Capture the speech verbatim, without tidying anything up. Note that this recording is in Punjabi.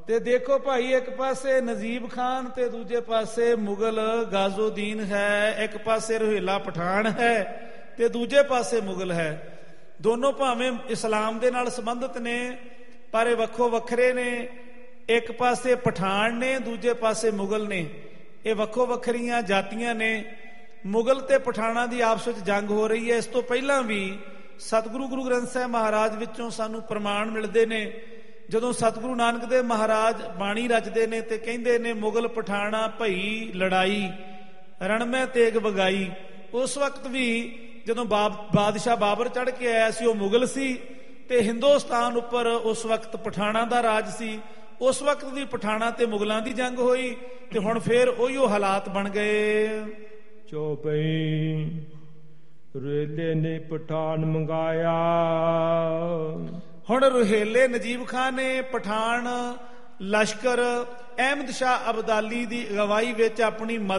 ਤੇ ਦੇਖੋ ਭਾਈ, ਇੱਕ ਪਾਸੇ ਨਜੀਬ ਖਾਨ ਤੇ ਦੂਜੇ ਪਾਸੇ ਮੁਗਲ ਗਾਜ਼ੋਦੀਨ ਹੈ, ਇੱਕ ਪਾਸੇ ਰੋਹਿਲਾ ਪਠਾਨ ਹੈ ਤੇ ਦੂਜੇ ਪਾਸੇ ਮੁਗਲ ਹੈ। ਦੋਨੋਂ ਭਾਵੇਂ ਇਸਲਾਮ ਦੇ ਨਾਲ ਸੰਬੰਧਿਤ ਨੇ ਪਰ ਇਹ ਵੱਖੋ ਵੱਖਰੇ ਨੇ। ਇੱਕ ਪਾਸੇ ਪਠਾਨ ਨੇ, ਦੂਜੇ ਪਾਸੇ ਮੁਗਲ ਨੇ। ਇਹ ਵੱਖੋ ਵੱਖਰੀਆਂ ਜਾਤੀਆਂ ਨੇ। ਮੁਗਲ ਤੇ ਪਠਾਨਾਂ ਦੀ ਆਪਸ ਵਿੱਚ ਜੰਗ ਹੋ ਰਹੀ ਹੈ। ਇਸ ਤੋਂ ਪਹਿਲਾਂ ਵੀ ਸਤਿਗੁਰੂ ਗੁਰੂ ਗ੍ਰੰਥ ਸਾਹਿਬ ਮਹਾਰਾਜ ਵਿੱਚੋਂ ਸਾਨੂੰ ਪ੍ਰਮਾਣ ਮਿਲਦੇ ਨੇ। ਜਦੋਂ ਸਤਿਗੁਰੂ ਨਾਨਕ ਦੇਵ ਮਹਾਰਾਜ ਬਾਣੀ ਰਚਦੇ ਨੇ ਤੇ ਕਹਿੰਦੇ ਨੇ ਮੁਗਲ ਪਠਾਣਾ ਭਈ ਲੜਾਈ ਰਣਮੈ ਤੇਗ ਵਗਾਈ, ਉਸ ਵਕਤ ਵੀ ਜਦੋਂ ਬਾਬ ਬਾਦਸ਼ਾਹ ਬਾਬਰ ਚੜ੍ਹ ਕੇ ਆਇਆ ਸੀ ਉਹ ਮੁਗਲ ਸੀ ਤੇ ਹਿੰਦੁਸਤਾਨ ਉੱਪਰ ਉਸ ਵਕਤ ਪਠਾਣਾ ਦਾ ਰਾਜ ਸੀ। ਉਸ ਵਕਤ ਵੀ ਪਠਾਣਾ ਤੇ ਮੁਗਲਾਂ ਦੀ ਜੰਗ ਹੋਈ ਤੇ ਹੁਣ ਫੇਰ ਉਹੀਓ ਹਾਲਾਤ ਬਣ ਗਏ। ਚੌਪਈ ਰੋਹਿਲੇ ਨੇ ਪਠਾਨ ਮੰਗਾਇਆ। ਹੁਣ ਰੋਹਿਲੇ ਨਜੀਬ ਖਾਨ ਨੇ ਪਠਾਨ ਲਸ਼ਕਰ ਅਹਿਮਦ ਸ਼ਾਹ ਅਬਦਾਲੀ ਦੀ ਅਗਵਾਈ ਵਿੱਚ ਆਪਣੀ